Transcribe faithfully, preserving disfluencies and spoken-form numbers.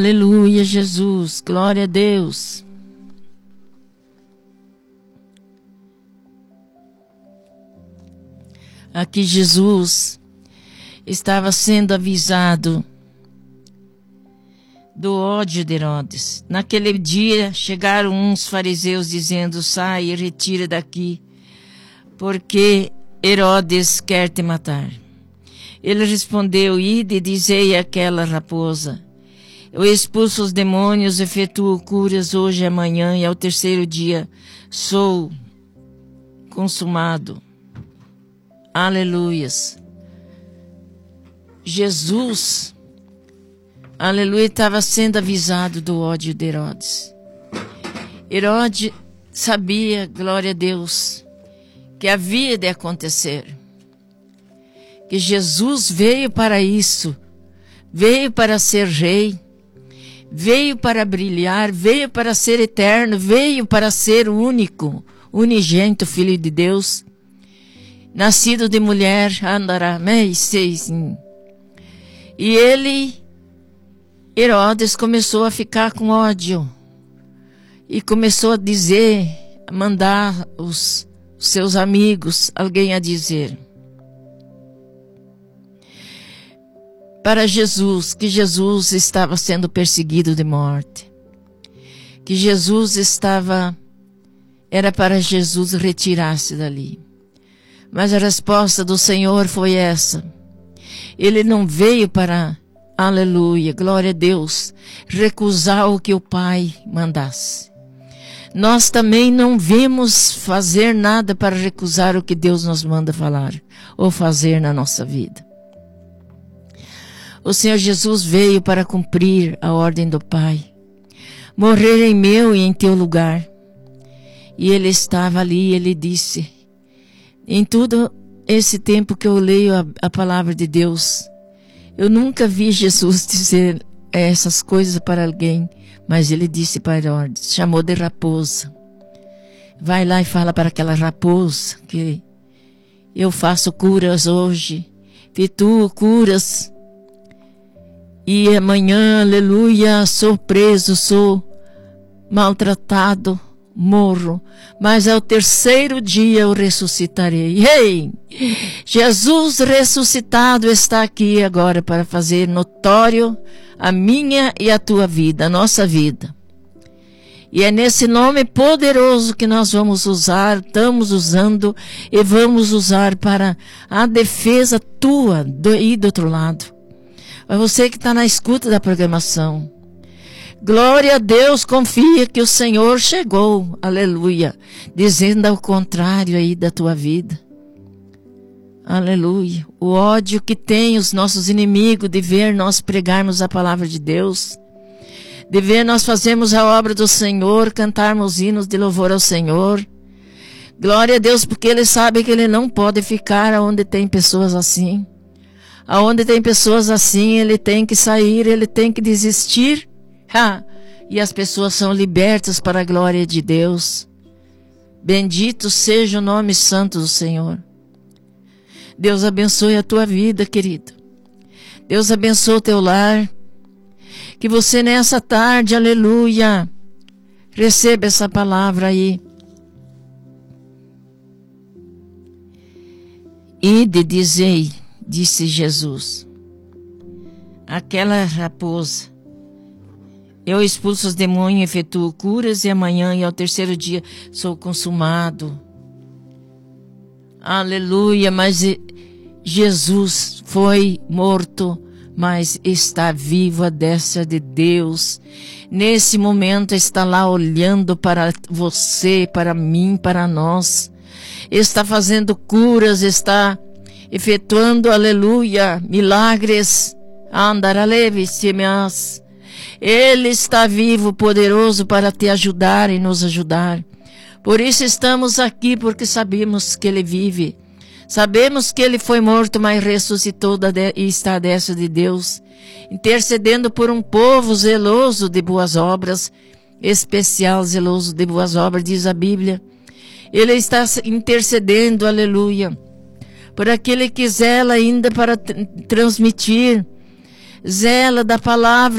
Aleluia, Jesus, glória a Deus. Aqui Jesus estava sendo avisado do ódio de Herodes. Naquele dia chegaram uns fariseus dizendo: sai e retira daqui, porque Herodes quer te matar. Ele respondeu: ide e dizei àquela raposa: eu expulso os demônios, efetuo curas hoje e amanhã, e ao terceiro dia sou consumado. Aleluias. Jesus, aleluia, estava sendo avisado do ódio de Herodes. Herodes sabia, glória a Deus, que havia de acontecer. Que Jesus veio para isso, veio para ser rei, veio para brilhar, veio para ser eterno, veio para ser o único, unigênito Filho de Deus, nascido de mulher, andará, e ele, Herodes, começou a ficar com ódio, e começou a dizer, a mandar os, os seus amigos, alguém a dizer para Jesus que Jesus estava sendo perseguido de morte, que Jesus estava, era para Jesus retirar-se dali. Mas a resposta do Senhor foi essa: ele não veio para, aleluia, glória a Deus, recusar o que o Pai mandasse. Nós também não vimos fazer nada para recusar o que Deus nos manda falar ou fazer na nossa vida. O Senhor Jesus veio para cumprir a ordem do Pai, morrer em meu e em teu lugar. E ele estava ali, ele disse, em todo esse tempo que eu leio a, a palavra de Deus, eu nunca vi Jesus dizer essas coisas para alguém, mas ele disse para Herodes, chamou de raposa. Vai lá e fala para aquela raposa que eu faço curas hoje, efetuo curas. E amanhã, aleluia, sou preso, sou maltratado, morro. Mas ao terceiro dia eu ressuscitarei. Ei! Jesus ressuscitado está aqui agora para fazer notório a minha e a tua vida, a nossa vida. E é nesse nome poderoso que nós vamos usar, estamos usando e vamos usar para a defesa tua do, e do outro lado. Para você que está na escuta da programação. Glória a Deus, confia que o Senhor chegou, aleluia, dizendo ao contrário aí da tua vida. Aleluia. O ódio que tem os nossos inimigos de ver nós pregarmos a palavra de Deus, de ver nós fazermos a obra do Senhor, cantarmos hinos de louvor ao Senhor. Glória a Deus, porque Ele sabe que Ele não pode ficar onde tem pessoas assim. Aonde tem pessoas assim, ele tem que sair, ele tem que desistir. Ha! E as pessoas são libertas para a glória de Deus. Bendito seja o nome santo do Senhor. Deus abençoe a tua vida, querido. Deus abençoe o teu lar. Que você nessa tarde, aleluia, receba essa palavra aí. Ide, dizei, disse Jesus, aquela raposa, eu expulso os demônios, efetuo curas, e amanhã e ao terceiro dia sou consumado. Aleluia, mas Jesus foi morto, mas está vivo à destra de Deus. Nesse momento está lá olhando para você, para mim, para nós. Está fazendo curas, está efetuando, aleluia, milagres. Andaraleve-se-mas. Ele está vivo, poderoso para te ajudar e nos ajudar. Por isso estamos aqui, porque sabemos que Ele vive. Sabemos que Ele foi morto, mas ressuscitou e está à destra de Deus, intercedendo por um povo zeloso de boas obras, especial zeloso de boas obras, diz a Bíblia. Ele está intercedendo, aleluia, por aquele que zela ainda para transmitir, zela da palavra